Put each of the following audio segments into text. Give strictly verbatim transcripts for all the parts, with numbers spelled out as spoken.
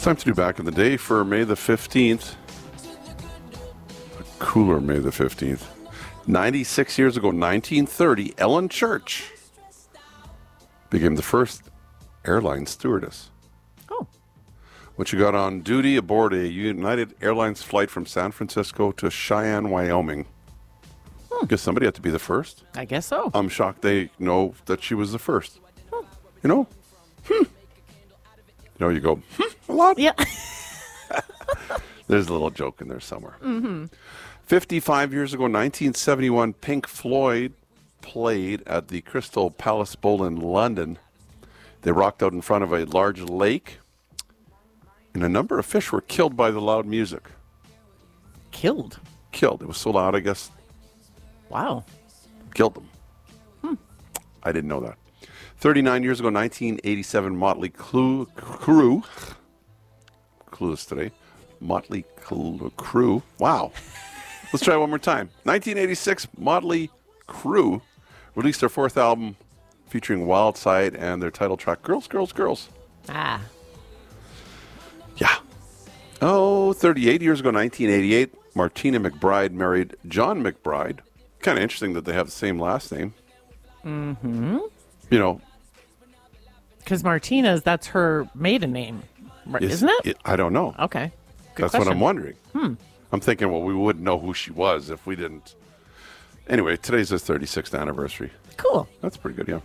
Time to do Back in the Day for May the fifteenth. A cooler May the fifteenth. ninety-six years ago, nineteen thirty, Ellen Church became the first airline stewardess. Oh. When she got on duty aboard a United Airlines flight from San Francisco to Cheyenne, Wyoming. Hmm. Guess somebody had to be the first. I guess so. I'm shocked they know that she was the first. Hmm. You know? Hmm. You know, you go, hmm, a lot. Yeah. There's a little joke in there somewhere. Mm-hmm. fifty-five years ago, nineteen seventy-one, Pink Floyd played at the Crystal Palace Bowl in London. They rocked out in front of a large lake, and a number of fish were killed by the loud music. Killed? Killed. It was so loud, I guess. Wow. Killed them. Hmm. I didn't know that. thirty-nine years ago, nineteen eighty-seven, Motley Crue. Crue. Clueless today. Motley Crue. Wow. Let's try it one more time. nineteen eighty-six, Motley Crue released their fourth album featuring Wild Side and their title track, Girls, Girls, Girls. Ah. Yeah. Oh, thirty-eight years ago, nineteen eighty-eight, Martina McBride married John McBride. Kind of interesting that they have the same last name. Mm-hmm. You know. Because Martina's, that's her maiden name, Is, isn't it? it? I don't know. Okay. Good That's question. what I'm wondering. Hmm. I'm thinking, well, we wouldn't know who she was if we didn't. Anyway, today's the thirty-sixth anniversary. Cool. That's pretty good, yeah.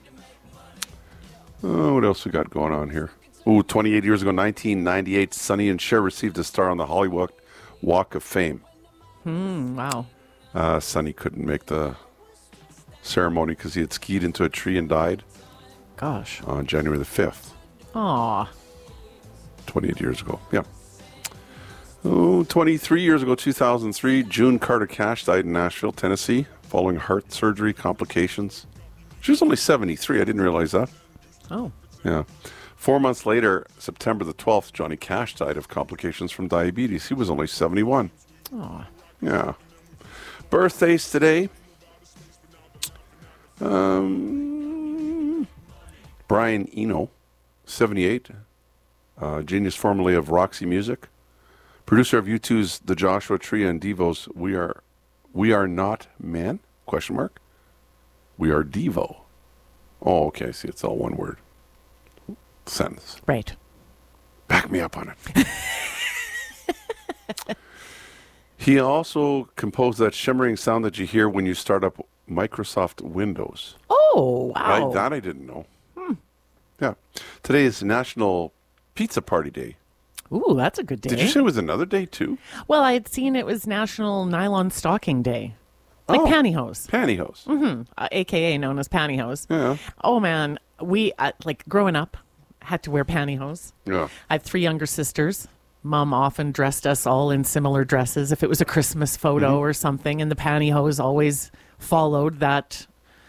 Oh, what else we got going on here? Ooh, twenty-eight years ago, nineteen ninety-eight, Sonny and Cher received a star on the Hollywood Walk of Fame. Hmm, wow. Uh, Sonny couldn't make the ceremony because he had skied into a tree and died. Gosh. On January the fifth. Aw. twenty-eight years ago, yeah. Oh, twenty-three years ago, two thousand three, June Carter Cash died in Nashville, Tennessee, following heart surgery complications. She was only seventy-three. I didn't realize that. Oh. Yeah. Four months later, September the twelfth, Johnny Cash died of complications from diabetes. He was only seventy-one. Aw. Yeah. Birthdays today. Um, Brian Eno, seventy-eight. Uh, genius formerly of Roxy Music. Producer of U two's The Joshua Tree and Devo's We Are We Are Not Men? Question mark. We Are Devo. Oh, okay. See, it's all one word. Sentence. Right. Back me up on it. He also composed that shimmering sound that you hear when you start up Microsoft Windows. Oh, wow. I, that I didn't know. Hmm. Yeah. Today is National Pizza Party Day. Ooh, that's a good day. Did you say it was another day, too? Well, I had seen it was National Nylon Stocking Day. Like oh, pantyhose. Pantyhose. Mm-hmm. Uh, A K A known as pantyhose. Yeah. Oh, man. We, uh, like, growing up, had to wear pantyhose. Yeah. I have three younger sisters. Mom often dressed us all in similar dresses if it was a Christmas photo mm-hmm. or something, and the pantyhose always followed that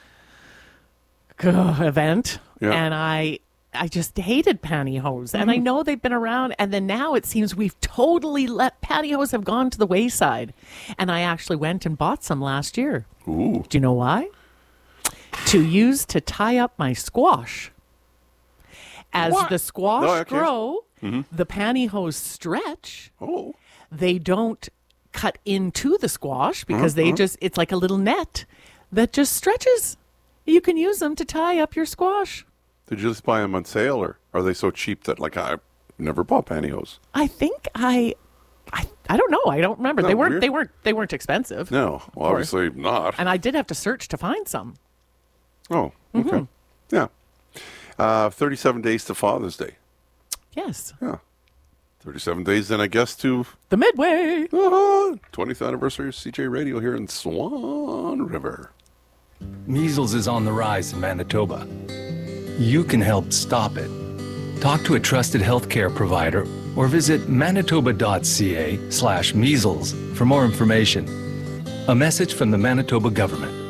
uh, event. Yeah. And I I just hated pantyhose. Mm-hmm. And I know they've been around, and then now it seems we've totally let pantyhose have gone to the wayside. And I actually went and bought some last year. Ooh. Do you know why? To use to tie up my squash. As what? the squash oh, okay. grow, mm-hmm. the pantyhose stretch. Oh. They don't cut into the squash because uh-huh. they just, it's like a little net that just stretches. You can use them to tie up your squash. Did you just buy them on sale, or are they so cheap that, like, I never bought pantyhose? I think I, I, I don't know. I don't remember. Isn't they that weren't. weird? They weren't. They weren't expensive. No, well, obviously not. And I did have to search to find some. Oh, okay. Mm-hmm. Yeah. Uh, thirty-seven days to Father's Day. Yes. Yeah. thirty-seven days, then I guess, to the Midway. Uh, twentieth anniversary of C J Radio here in Swan River. Measles is on the rise in Manitoba. You can help stop it. Talk to a trusted healthcare provider or visit manitoba.ca slash measles for more information. A message from the Manitoba government.